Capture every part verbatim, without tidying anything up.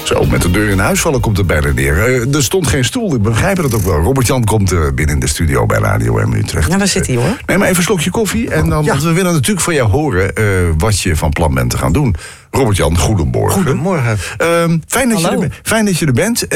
Zo, met de deur in huis vallen komt er bijna neer. Uh, er stond geen stoel, ik begrijp het ook wel. Robert-Jan komt uh, binnen in de studio bij Radio M Utrecht. Ja, daar zit hij hoor. Neem maar even een slokje koffie. En dan, ja. Want we willen natuurlijk van jou horen uh, wat je van plan bent te gaan doen. Robert-Jan, goedemorgen. Goedemorgen. Um, fijn, dat je er, fijn dat je er bent.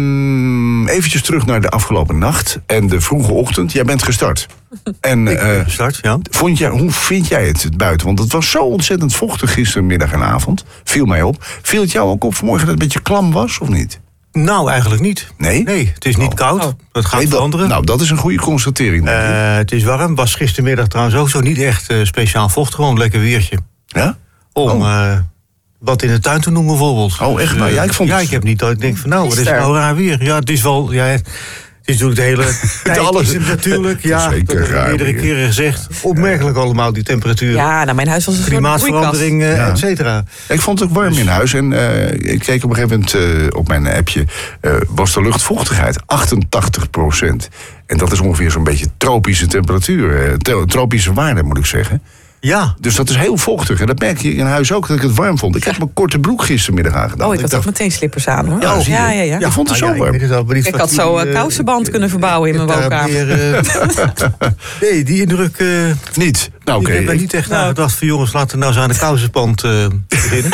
Um, eventjes terug naar de afgelopen nacht en de vroege ochtend. Jij bent gestart. En, ik ben uh, gestart, ja. Vond jij, hoe vind jij het, het buiten? Want het was zo ontzettend vochtig gistermiddag en avond. Viel mij op. Viel het jou ook op vanmorgen dat het een beetje klam was, of niet? Nou, eigenlijk niet. Nee? Nee, het is niet oh. koud. Oh. Het gaat nee, dat, veranderen. Nou, dat is een goede constatering. Uh, het is warm. Was gistermiddag trouwens ook zo. Niet echt uh, speciaal vocht, gewoon een lekker weertje. Ja? Om... Oh. Uh, wat in de tuin te doen bijvoorbeeld. Oh, echt? Nou, ja, ik vond ja, het... ik heb niet dat ik denk van nou, wat is nou raar weer. Ja, het is wel... Ja, het is natuurlijk de hele tijd alles. Is het natuurlijk. Ja, zeker dat heb ik meerdere weer. keren gezegd. Opmerkelijk allemaal, die temperatuur. Ja, nou, mijn huis was een klimaatverandering, uh, ja. et cetera. Ik vond het ook warm in huis. En uh, ik keek op een gegeven moment uh, op mijn appje. Uh, was de luchtvochtigheid achtentachtig procent. En dat is ongeveer zo'n beetje tropische temperatuur. Uh, tropische waarde, moet ik zeggen. Ja. Dus dat is heel vochtig. En dat merk je in huis ook, dat ik het warm vond. Ik heb mijn korte broek gistermiddag aangedaan. Oh, ik had dacht... ook meteen slippers aan, hoor. Ja, oh, ja, ja, ja. ja, ik vond het nou, zo ja, warm. Ik, het niet ik had zo een uh, kousenband uh, kunnen verbouwen in mijn woonkamer. Meer, uh, nee, die indruk... Uh, niet. Nou, oké. Okay. Ik heb er niet echt nou, nagedacht van jongens, laten we nou eens aan de kousenband uh, beginnen.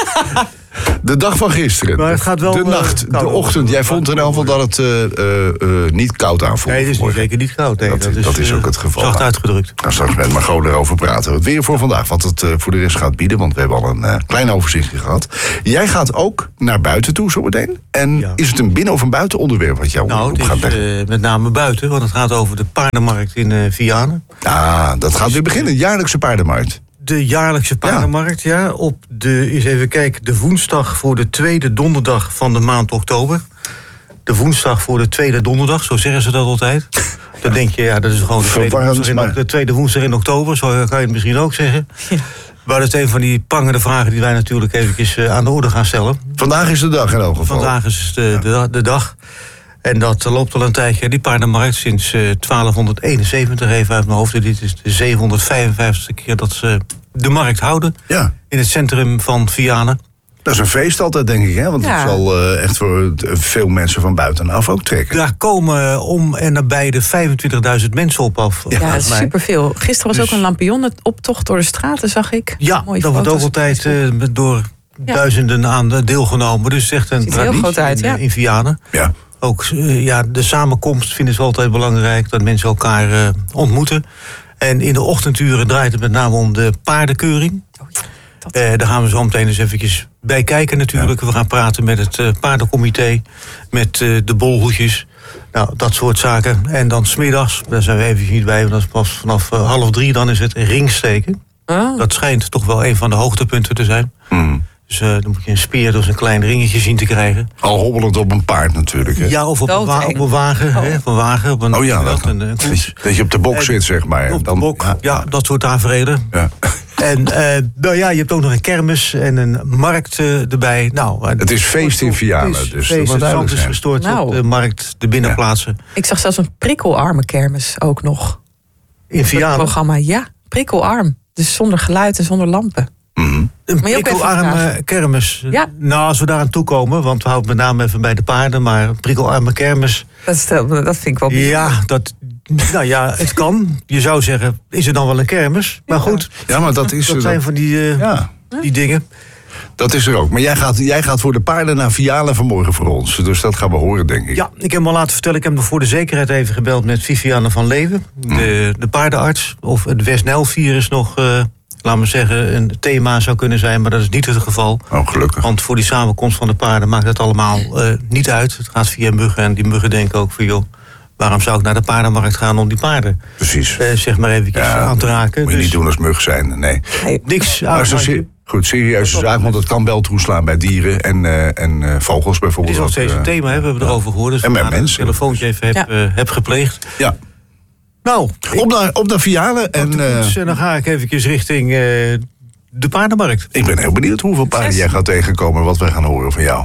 De dag van gisteren. Maar het gaat wel, de nacht, uh, de ochtend. Jij vond in elk geval dat het uh, uh, uh, niet koud aanvoelde. Nee, het is niet, zeker niet koud. Nee, dat, dat, is, dat is ook het geval. Zacht uitgedrukt. Gaan straks met Margot erover praten. Het weer voor vandaag, wat het uh, voor de rest gaat bieden. Want we hebben al een uh, klein overzichtje gehad. Jij gaat ook naar buiten toe zometeen. En ja. Is het een binnen- of een buitenonderwerp wat jou nou, op gaat leggen? Nou, uh, met name buiten, want het gaat over de paardenmarkt in uh, Vianen. Ah, dat gaat weer beginnen. De jaarlijkse paardenmarkt. De jaarlijkse paardenmarkt, ja. ja. Op de, eens even kijken, de woensdag voor de tweede donderdag van de maand oktober. De woensdag voor de tweede donderdag, zo zeggen ze dat altijd. Dan denk je, ja, dat is gewoon de tweede, woensdag in, de tweede woensdag in oktober. Zo kan je het misschien ook zeggen. Ja. Maar dat is een van die prangende vragen die wij natuurlijk eventjes uh, aan de orde gaan stellen. Vandaag is de dag in elk geval. Vandaag is de, ja. de, de dag. En dat loopt al een tijdje, die paardenmarkt, sinds uh, twaalfhonderdeenenzeventig, even uit mijn hoofd. Dit is de zevenhonderdvijfenvijftigste keer dat ze de markt houden. Ja. In het centrum van Vianen. Dat is een feest altijd, denk ik, hè? Want ja. Het zal uh, echt voor veel mensen van buitenaf ook trekken. Daar komen om en nabij de vijfentwintigduizend mensen op af. Ja, ja, dat is superveel. Gisteren was dus... ook een lampionnenoptocht door de straten, zag ik. Ja, mooie dat wordt ook altijd uh, door ja. duizenden aan deelgenomen. Dus echt een traditie heel groot uit, in, ja. in Vianen. Ja. Ook uh, ja, de samenkomst vinden ze altijd belangrijk, dat mensen elkaar uh, ontmoeten. En in de ochtenduren draait het met name om de paardenkeuring. Oh ja, dat... uh, daar gaan we zo meteen eens eventjes bij kijken natuurlijk. Ja. We gaan praten met het uh, paardencomité, met uh, de bolhoedjes, nou, dat soort zaken. En dan 's middags, daar zijn we even niet bij, want dat is pas vanaf uh, half drie, dan is het ringsteken. Oh. Dat schijnt toch wel een van de hoogtepunten te zijn. Mm. Dus uh, dan moet je een speer door een klein ringetje zien te krijgen. Al hobbelend op een paard natuurlijk. Hè? Ja, of op een, wa- op een wagen. Oh. Hè, op een wagen op een, oh ja, dat, een, een dat, je, dat je op de bok en, zit, zeg maar. Op dan, de bok, ja, ja, dat soort taferelen. Ja. En uh, nou ja, je hebt ook nog een kermis en een markt uh, erbij. Nou, het is feest in Vianen. Dus feest, het zand is gestort nou. op de markt, de binnenplaatsen. Ja. Ik zag zelfs een prikkelarme kermis ook nog. In Vianen? Het programma, ja, prikkelarm. Dus zonder geluid en zonder lampen. Mm-hmm. Een prikkelarme kermis. Ja. Nou, als we daar aan toe komen, want we houden met name even bij de paarden, maar een prikkelarme kermis. Dat, stel, dat vind ik wel bijzonder. Ja, dat, nou ja, het kan. Je zou zeggen, is het dan wel een kermis? Maar goed, ja, maar dat, is dat zijn van die, uh, ja. die dingen. Dat is er ook. Maar jij gaat, jij gaat voor de paarden naar Vianen vanmorgen voor ons. Dus dat gaan we horen, denk ik. Ja, ik heb me al laten vertellen. Ik heb nog voor de zekerheid even gebeld met Viviane van Leeuwen. Mm. De, de paardenarts. Of het West-Nijl-virus nog... Uh, laat me zeggen, een thema zou kunnen zijn, maar dat is niet het geval. Oh, gelukkig. Want voor die samenkomst van de paarden maakt het allemaal uh, niet uit. Het gaat via muggen en die muggen denken ook van, joh, waarom zou ik naar de paardenmarkt gaan om die paarden? Precies. Uh, zeg maar even ja, aan te raken. Moet je dus niet doen als mug zijn, nee. nee niks aan. Goed, serieuze zaak, want het kan wel toeslaan bij dieren en, uh, en uh, vogels bijvoorbeeld. Het is nog steeds een thema, hè, we hebben ja. erover gehoord. Dus en met mensen. een telefoontje even heb, ja. uh, heb gepleegd. Ja. Nou, ik, op, naar, op naar Vianen. En, uh, en dan ga ik even richting uh, de paardenmarkt. Ik ben heel benieuwd hoeveel paarden jij gaat tegenkomen, wat wij gaan horen van jou.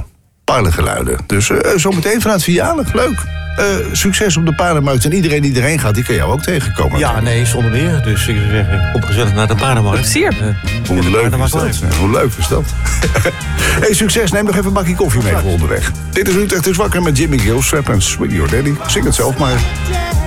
paardengeluiden. Dus uh, zometeen vanuit Vianen, leuk. Uh, succes op de paardenmarkt. En iedereen die erheen gaat, die kan jou ook tegenkomen. Ja, nee, zonder meer. Dus ik zou zeggen, kom gezellig naar de paardenmarkt. Plezier. Uh, Hoe, leuk is dat? Hoe leuk is dat? Hey, succes. Neem nog even een bakje koffie mee voor onderweg. Dit is Utrecht is wakker met Jimmy Gill, Strap en Swing Your Daddy. Zing het zelf maar.